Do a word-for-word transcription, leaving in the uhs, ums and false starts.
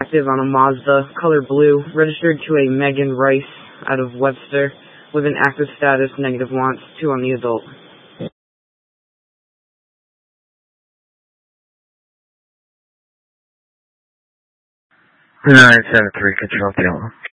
active on a Mazda, color blue, registered to a Megan Rice out of Webster, with an active status, negative wants, two on the adult. nine seven three, control the